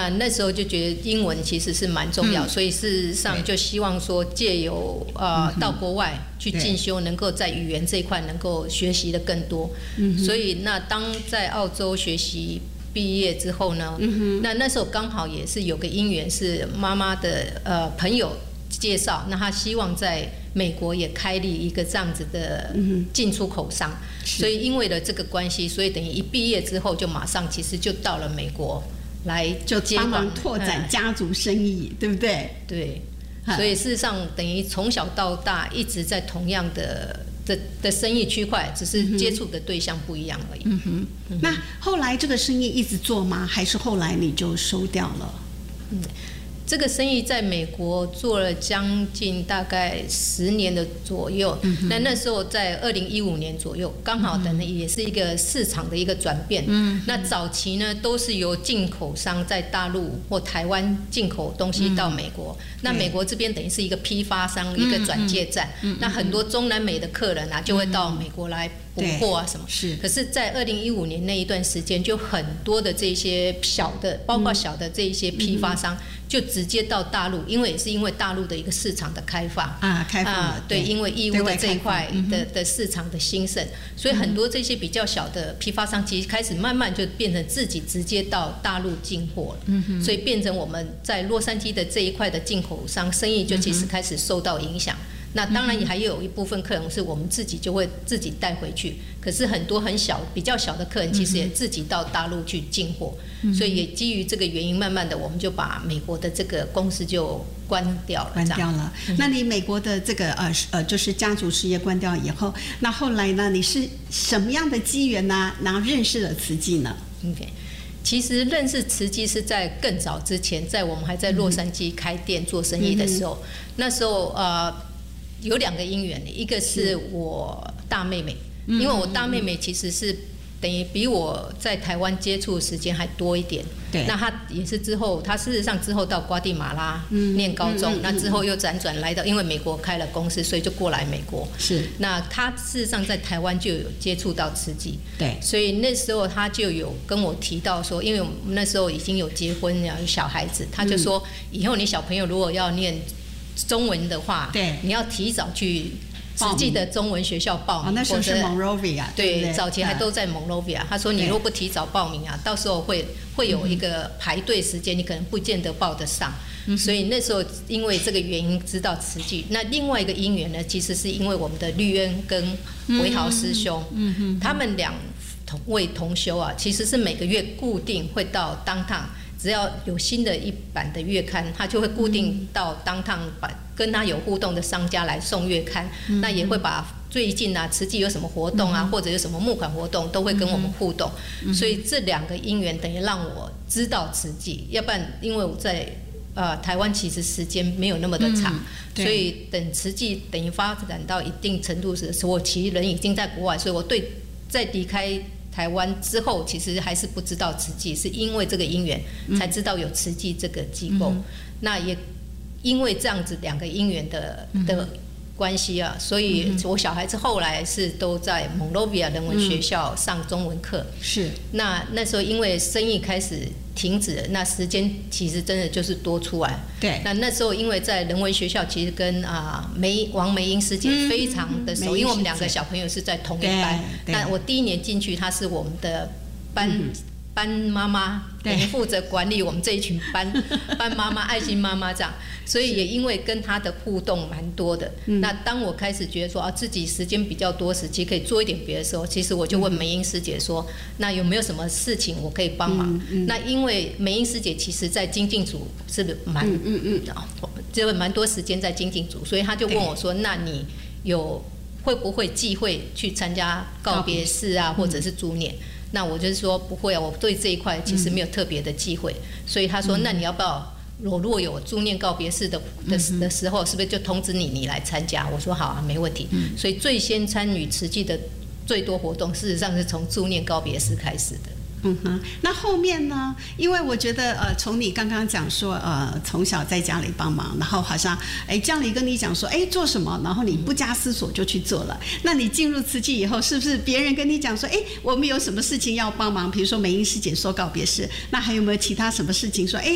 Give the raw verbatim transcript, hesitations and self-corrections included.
那那时候就觉得英文其实是蛮重要，嗯、所以事实上就希望说借由呃、嗯、到国外去进修，能够在语言这一块能够学习的更多。嗯、所以那当在澳洲学习毕业之后呢，嗯、那那时候刚好也是有个因缘，是妈妈的呃朋友介绍，那他希望在美国也开立一个这样子的进出口商，嗯、所以因为了这个关系，所以等于一毕业之后就马上其实就到了美国来就帮忙拓展家族生意，嗯、对不对？ 对，所以事实上等于从小到大一直在同样的的的生意区块，只是接触的对象不一样而已。 嗯哼，嗯哼那后来这个生意一直做吗？还是后来你就收掉了？ 嗯。这个生意在美国做了将近大概十年的左右，嗯、那那时候在二零一五年左右，刚好等于也是一个市场的一个转变。嗯、那早期呢都是由进口商在大陆或台湾进口东西到美国，嗯、那美国这边等于是一个批发商，嗯、一个转介站，嗯、那很多中南美的客人啊就会到美国来补货啊什么。是。可是，在二零一五年那一段时间，就很多的这些小的，包括小的这一些批发商。就直接到大陆，因为也是因为大陆的一个市场的开放啊，开放啊，对，因为义乌的这一块的的市场的兴盛，所以很多这些比较小的批发商，其实开始慢慢就变成自己直接到大陆进货了，嗯、所以变成我们在洛杉矶的这一块的进口商生意就其实开始受到影响。那当然也还有一部分客人是我们自己就会自己带回去，可是很多很小比较小的客人其实也自己到大陆去进货，嗯、所以也基于这个原因，慢慢的我们就把美国的这个公司就关掉了。 关掉了。嗯、那你美国的这个呃呃就是家族事业关掉以后，那后来呢？你是什么样的机缘呢？然后认识了慈济呢 ？OK。其实认识慈济是在更早之前，在我们还在洛杉矶开店做生意的时候，嗯、那时候呃。有两个因缘，一个是我大妹妹，嗯、因为我大妹妹其实是等于比我在台湾接触的时间还多一点。对，那她也是之后，她事实上之后到瓜地马拉念高中，嗯嗯嗯、那之后又辗转来到，因为美国开了公司，所以就过来美国。是，那她事实上在台湾就有接触到慈济，对，所以那时候她就有跟我提到说，因为我们那时候已经有结婚了，有小孩子，她就说，嗯、以后你小朋友如果要念中文的话，对，你要提早去慈济的中文学校报名。哦， 那时候是 Monrovia， 对， 对， 早期还都在 Monrovia。他说你如果不提早报名啊，到时候会会有一个排队时间，你可能不见得报得上。嗯、所以那时候因为这个原因知道慈济。那另外一个因缘呢，其实是因为我们的绿恩跟维豪师兄，嗯嗯、他们两位同修啊，其实是每个月固定会到downtown。只要有新的一版的月刊，他就会固定到downtown把跟他有互动的商家来送月刊，嗯、那也会把最近啊慈济有什么活动啊，嗯、或者有什么募款活动，都会跟我们互动。嗯、所以这两个因缘等于让我知道慈济，要不然因为我在呃台湾其实时间没有那么的长，嗯、所以等慈济等于发展到一定程度时，我其实人已经在国外，所以我对在离开台湾之后，其实还是不知道慈济，是因为这个因缘才知道有慈济这个机构。嗯、那也因为这样子两个因缘的的关系啊，所以我小孩子后来是都在 Monrovia 人文学校上中文课。嗯、是。那那时候因为生意开始停止了，那时间其实真的就是多出来。对。那那时候因为在人文学校，其实跟啊梅王梅英师姐非常的熟，嗯、因为我们两个小朋友是在同一班。那我第一年进去，她是我们的班。嗯班妈妈等于负责管理我们这一群班班妈妈、爱心妈妈这样，所以也因为跟她的互动蛮多的。嗯、那当我开始觉得说啊自己时间比较多时期可以做一点别的时候，其实我就问梅英师姐说，那有没有什么事情我可以帮忙？嗯嗯、那因为梅英师姐其实在精进组是蛮嗯嗯嗯就蛮多时间在精进组，所以她就问我说，那你有会不会忌讳去参加告别式啊，或者是助念？那我就是说不会啊，我对这一块其实没有特别的忌讳，嗯、所以他说，那你要不要我如果有助念告别式的的的时候，是不是就通知你你来参加？我说好啊，没问题。嗯、所以最先参与慈济的最多活动，事实上是从助念告别式开始的。 嗯哼，那后面呢？因为我觉得，呃，从你刚刚讲说，呃，从小在家里帮忙，然后好像，哎，家里跟你讲说，哎，做什么，然后你不加思索就去做了。那你进入慈济以后，是不是别人跟你讲说，哎，我们有什么事情要帮忙？比如说美英师姐说告别式，那还有没有其他什么事情说，哎？